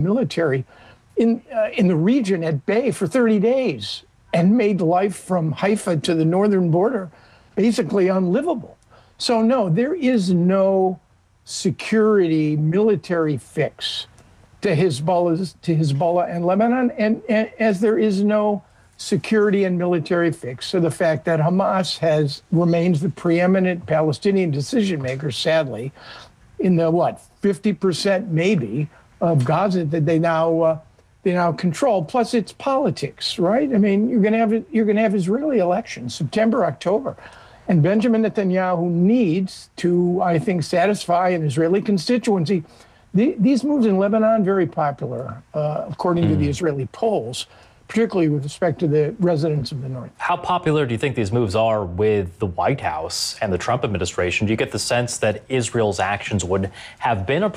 military in the region at bay for 30 days and made life from Haifa to the northern border basically unlivable. So no, there is no security military fix to Hezbollah and Lebanon, and as there is no security and military fix to the fact that Hamas remains the preeminent Palestinian decision maker, sadly, in the 50% maybe of Gaza that they now control. Plus, it's politics, right? I mean, you're going to have Israeli elections September, October, and Benjamin Netanyahu needs to, I think, satisfy an Israeli constituency. These moves in Lebanon very popular, according to the Israeli polls, particularly with respect to the residents of the north. How popular do you think these moves are with the White House and the Trump administration? Do you get the sense that Israel's actions would have been